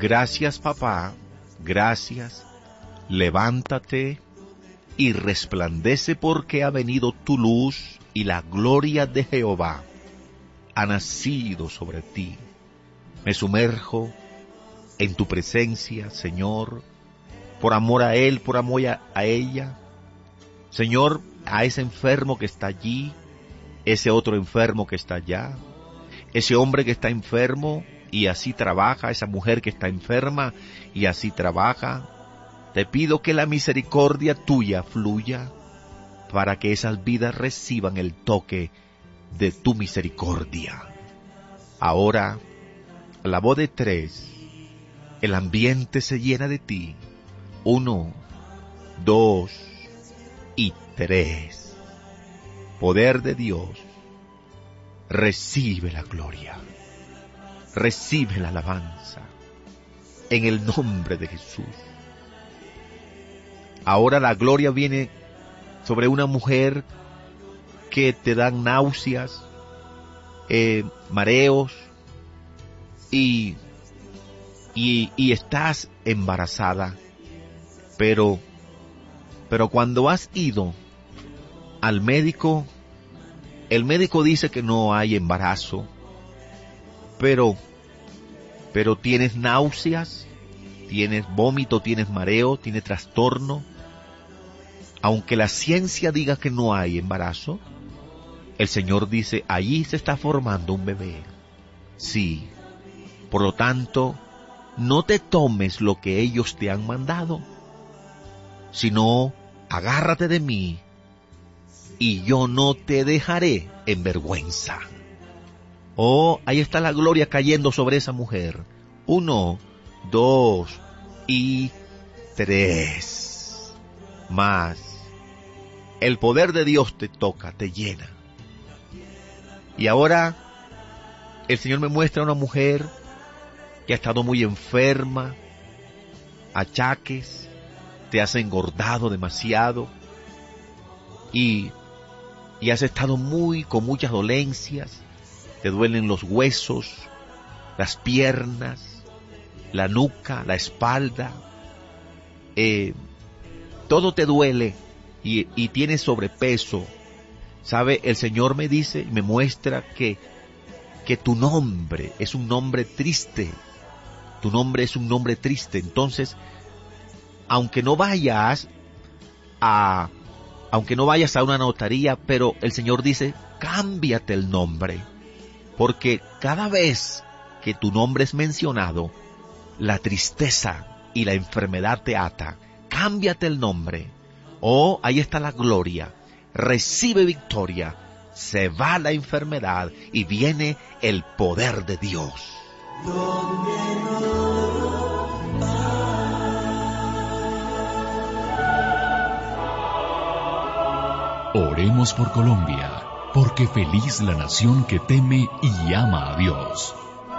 Gracias, papá, gracias. Levántate y resplandece, porque ha venido tu luz y la gloria de Jehová ha nacido sobre ti. Me sumerjo en tu presencia, Señor, por amor a él, por amor a ella. Señor, a ese enfermo que está allí, ese otro enfermo que está allá, ese hombre que está enfermo y así trabaja, esa mujer que está enferma y así trabaja. Te pido que la misericordia tuya fluya para que esas vidas reciban el toque de tu misericordia. Ahora, a la voz de 3, el ambiente se llena de ti. 1, 2 y 3. Poder de Dios, recibe la gloria, recibe la alabanza, en el nombre de Jesús. Ahora la gloria viene sobre una mujer que te dan náuseas, mareos, y estás embarazada, pero cuando has ido al médico, el médico dice que no hay embarazo, pero tienes náuseas, tienes vómito, tienes mareo, tienes trastorno. Aunque la ciencia diga que no hay embarazo, el Señor dice, allí se está formando un bebé. Sí, por lo tanto, no te tomes lo que ellos te han mandado, sino agárrate de mí, y yo no te dejaré en vergüenza. Oh, ahí está la gloria cayendo sobre esa mujer. 1, 2 y 3. Más. El poder de Dios te toca, te llena. Y ahora el Señor me muestra a una mujer que ha estado muy enferma, achaques, te has engordado demasiado y has estado con muchas dolencias, te duelen los huesos, las piernas, la nuca, la espalda, todo te duele. Y tienes sobrepeso. ¿Sabe? El Señor me dice, me muestra que tu nombre es un nombre triste. Tu nombre es un nombre triste. Entonces, aunque no vayas a una notaría, pero el Señor dice, cámbiate el nombre. Porque cada vez que tu nombre es mencionado, la tristeza y la enfermedad te ata. Cámbiate el nombre. Oh, ahí está la gloria. Recibe victoria. Se va la enfermedad y viene el poder de Dios. Oremos por Colombia, porque feliz la nación que teme y ama a Dios.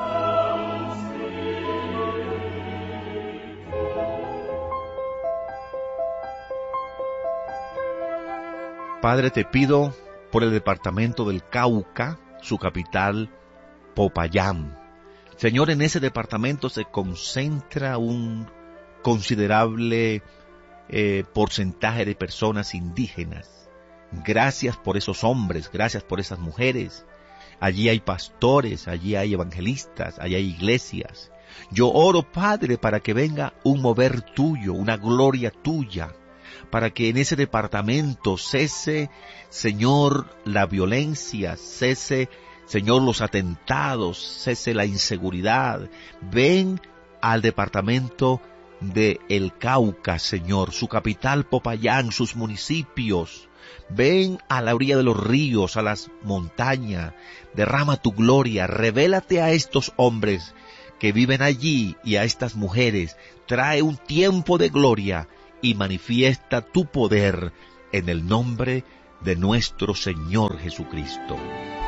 Padre, te pido por el departamento del Cauca, su capital, Popayán. Señor, en ese departamento se concentra un considerable porcentaje de personas indígenas. Gracias por esos hombres, gracias por esas mujeres. Allí hay pastores, allí hay evangelistas, allí hay iglesias. Yo oro, Padre, para que venga un mover tuyo, una gloria tuya, para que en ese departamento cese, Señor, la violencia, cese, Señor, los atentados, cese la inseguridad. Ven al departamento de El Cauca, Señor, su capital Popayán, sus municipios. Ven a la orilla de los ríos, a las montañas, derrama tu gloria, revélate a estos hombres que viven allí y a estas mujeres, trae un tiempo de gloria y manifiesta tu poder en el nombre de nuestro Señor Jesucristo.